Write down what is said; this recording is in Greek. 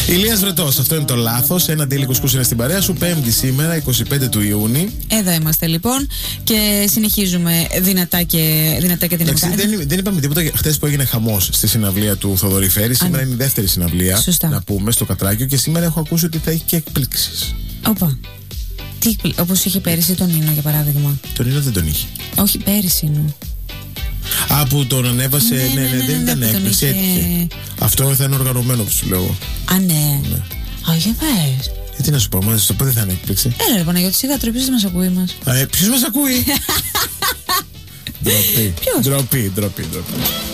Ηλίας Βρετός, αυτό είναι το λάθος. Ένα αντίλικος που είναι στην παρέα σου. Πέμπτη σήμερα, 25 του Ιούνιου. Εδώ είμαστε λοιπόν και συνεχίζουμε δυνατά και δυναμικά. Δεν είπαμε τίποτα χθες που έγινε χαμός στη συναυλία του Θοδωρή Φέρη. Σήμερα είναι η δεύτερη συναυλία. Σωστά. Να πούμε στο Κατράκιο και σήμερα έχω ακούσει ότι θα έχει και εκπλήξεις. Όπα. Όπως είχε πέρυσι τον Νίνο για παράδειγμα. Τον Νίνο δεν τον είχε. Όχι, πέρυσι είναι. Που τον ανέβασε. Ναι, δεν ήταν έκπληξη. Έτυχε. Αυτό θα είναι οργανωμένο που σου λέω. Α, ναι. Για πες. Τι να σου πω, μόλις το πω δεν θα είναι έκπληξη. Έλα ρε Παναγιώτη, σιγά ποιος δεν μας ακούει μας. Ποιος μας ακούει? Ποιος? Ντροπή.